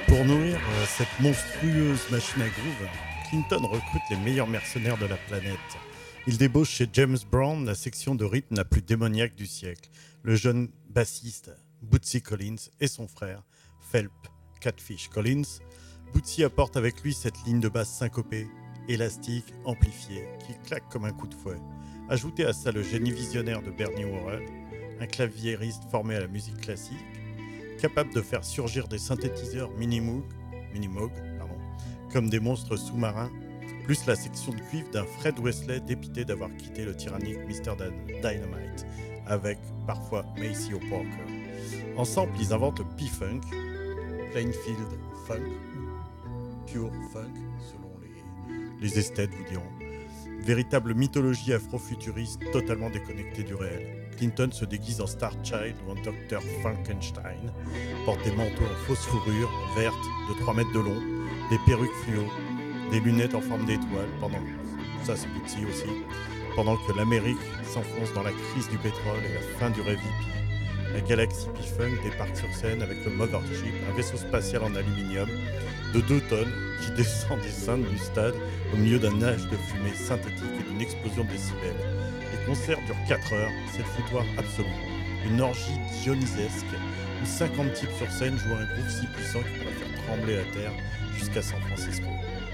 Pour nourrir cette monstrueuse machine à groove, Clinton recrute les meilleurs mercenaires de la planète. Il débauche chez James Brown la section de rythme la plus démoniaque du siècle, le jeune bassiste Bootsy Collins et son frère, Phelps Catfish Collins. Bootsy apporte avec lui cette ligne de basse syncopée, élastique, amplifiée, qui claque comme un coup de fouet. Ajoutez à ça le génie visionnaire de Bernie Worrell, un claviériste formé à la musique classique, capable de faire surgir des synthétiseurs Minimoog, comme des monstres sous-marins, plus la section de cuivre d'un Fred Wesley dépité d'avoir quitté le tyrannique Mr. Dynamite, avec parfois Maceo Parker. Ensemble, ils inventent le P-Funk, Plainfield Funk, Pure Funk, selon les esthètes vous diront. Véritable mythologie afro-futuriste totalement déconnectée du réel. Clinton se déguise en Star Child ou en Dr. Frankenstein, porte des manteaux en fausse fourrure, verte, de 3 mètres de long, des perruques fluo, des lunettes en forme d'étoile, ça c'est Bootsy aussi, pendant que l'Amérique s'enfonce dans la crise du pétrole et la fin du rêve hippie. La galaxie P-Funk débarque sur scène avec le Mothership, un vaisseau spatial en aluminium de 2 tonnes qui descend des cintres du stade au milieu d'un nuage de fumée synthétique et d'une explosion de décibels. Les concerts durent 4 heures, c'est le foutoir absolu. Une orgie dionysesque où 50 types sur scène jouent un groove si puissant qu'il pourrait faire trembler la terre jusqu'à San Francisco.